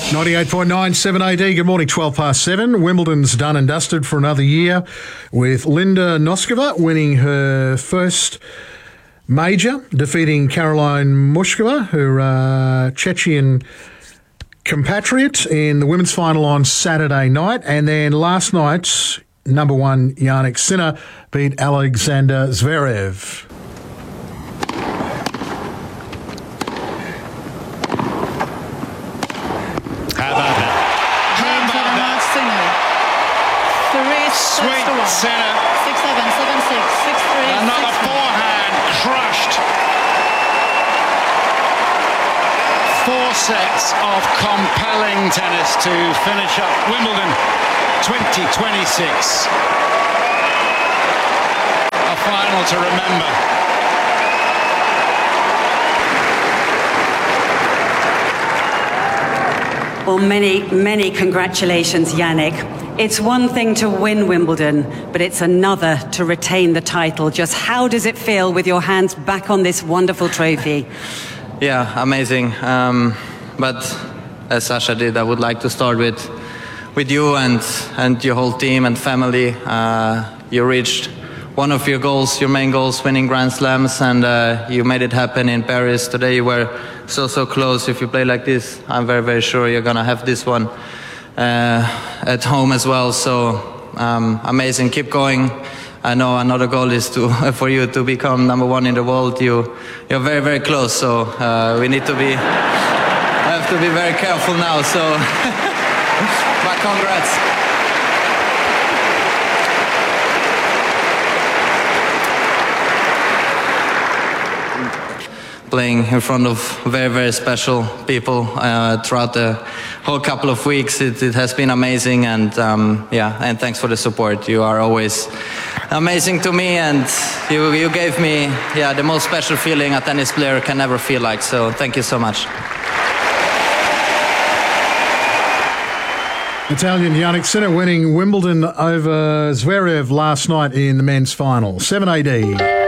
98.97 AD, good morning, 12 past 7. Wimbledon's done and dusted for another year with Linda Noskova winning her first major, defeating Caroline Mushkova, her Chechen compatriot, in the women's final on Saturday night. And then last night, number one Jannik Sinner beat Alexander Zverev. Sweet Sinner. 6-7, 7-6, 6-3. Another forehand crushed. 4 sets of compelling tennis to finish up Wimbledon 2026. A final to remember. Well, many congratulations, Jannik. It's one thing to win Wimbledon, but it's another to retain the title. Just how does it feel with your hands back on this wonderful trophy? Yeah, amazing. But as Sasha did, I would like to start with you and your whole team and family. You reached one of your goals, your main goals, winning Grand Slams, and you made it happen in Paris. Today you were so close. If you play like this, I'm very sure you're gonna have this one at home as well. So amazing, keep going. I know another goal is for you to become number one in the world. You're very close, so we need to be have to be very careful now, so but congrats. Playing in front of very special people throughout the whole couple of weeks. It has been amazing, and and thanks for the support. You are always amazing to me, and you gave me the most special feeling a tennis player can ever feel like. So thank you so much. Italian Jannik Sinner winning Wimbledon over Zverev last night in the men's final. 7 AD.